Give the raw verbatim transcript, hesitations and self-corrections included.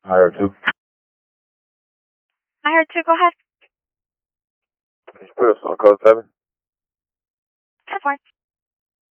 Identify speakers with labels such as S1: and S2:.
S1: Hire two.
S2: Hire two, go ahead.
S1: Can you put us on code seven?
S2: ten four.